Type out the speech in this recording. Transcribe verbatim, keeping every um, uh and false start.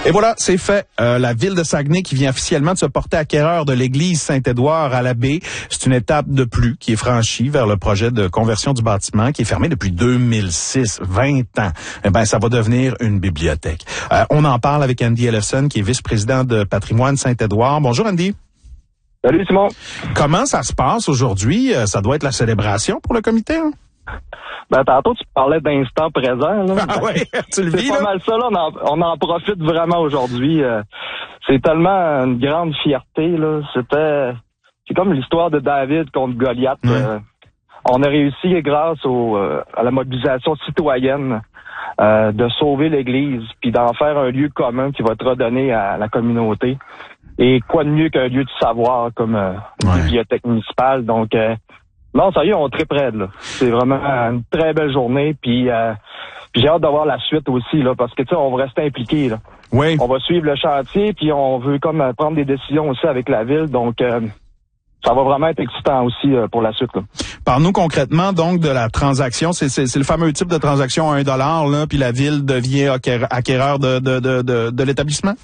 Et voilà, c'est fait. Euh, la ville de Saguenay qui vient officiellement de se porter acquéreur de l'église Saint-Édouard à la baie. C'est une étape de plus qui est franchie vers le projet de conversion du bâtiment qui est fermé depuis deux mille six, vingt ans. Eh ben, ça va devenir une bibliothèque. Euh, on en parle avec Andy Ellefson, qui est vice-président de Patrimoine Saint-Édouard. Bonjour, Andy. Salut, Simon. Comment ça se passe aujourd'hui? Ça doit être la célébration pour le comité, hein? Ben, tantôt, tu parlais d'instant présent, là. Ah ben, oui, tu le vis, c'est pas là? mal ça, là. On en, on en profite vraiment aujourd'hui. Euh, c'est tellement une grande fierté, là. C'était, c'est comme l'histoire de David contre Goliath. Ouais. Euh, on a réussi, grâce au, euh, à la mobilisation citoyenne, euh, de sauver l'Église, puis d'en faire un lieu commun qui va être redonné à la communauté. Et quoi de mieux qu'un lieu de savoir comme euh, une Ouais. bibliothèque municipale. Donc, euh, non, ça y est, on est très près, là. C'est vraiment une très belle journée, puis, euh, puis j'ai hâte d'avoir la suite aussi, là, parce que, tu sais, on va rester impliqués, là. Oui. On va suivre le chantier, puis on veut comme euh, prendre des décisions aussi avec la ville, donc euh, ça va vraiment être excitant aussi euh, pour la suite, là. Parle-nous concrètement, donc, de la transaction. C'est, c'est, c'est le fameux type de transaction à un dollar, là, puis la ville devient acquéreur de, de, de, de, de l'établissement?